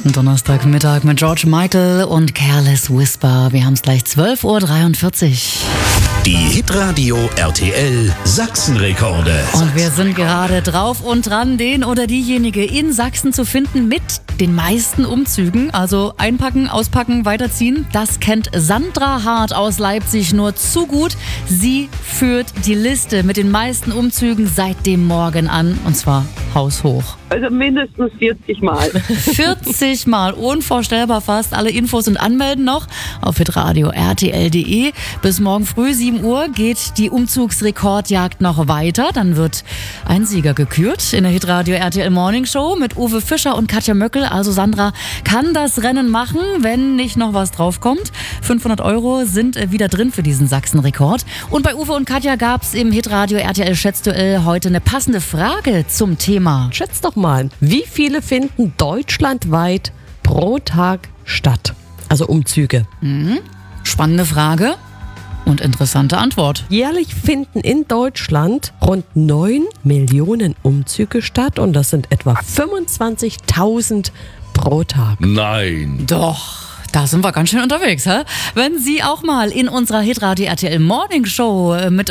Donnerstagmittag mit George Michael und Careless Whisper. Wir haben es gleich 12.43 Uhr. Die Hitradio RTL Sachsenrekorde. Und wir sind gerade drauf und dran, den oder diejenige in Sachsen zu finden mit den meisten Umzügen. Also einpacken, auspacken, weiterziehen. Das kennt Sandra Hart aus Leipzig nur zu gut. Sie führt die Liste mit den meisten Umzügen seit dem Morgen an. Und zwar haushoch. Also mindestens 40 Mal. 40 Mal, unvorstellbar fast. Alle Infos und Anmelden noch auf hitradio rtl.de. Bis morgen früh 7 Uhr geht die Umzugsrekordjagd noch weiter. Dann wird ein Sieger gekürt in der Hitradio RTL Morning Show mit Uwe Fischer und Katja Möckel. Also Sandra kann das Rennen machen, wenn nicht noch was draufkommt. 500 € sind wieder drin für diesen Sachsenrekord. Und bei Uwe und Katja gab es im Hitradio RTL Schätzduell heute eine passende Frage zum Thema. Schätzt doch mal, wie viele finden deutschlandweit pro Tag statt? Also Umzüge. Spannende Frage und interessante Antwort. Jährlich finden in Deutschland rund 9 Millionen Umzüge statt und das sind etwa 25.000 pro Tag. Nein. Doch. Da sind wir ganz schön unterwegs, hä? Wenn Sie auch mal in unserer Hitradio RTL Morning Show mit